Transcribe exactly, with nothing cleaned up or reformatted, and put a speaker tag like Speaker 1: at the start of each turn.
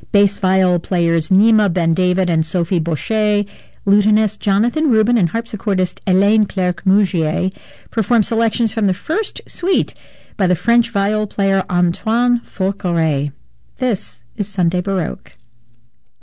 Speaker 1: Bass viol players Nima Ben David and Sophie Baucher, lutenist Jonathan Rubin, and harpsichordist Hélène Clerc-Mougier perform selections from the first suite by the French viol player Antoine Forqueray. This is Sunday Baroque.